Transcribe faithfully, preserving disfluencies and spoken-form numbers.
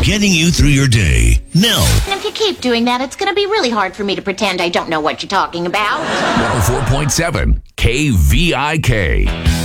getting you through your day. Now, And if you keep doing that, it's going to be really hard for me to pretend I don't know what you're talking about. one oh four point seven K V I K.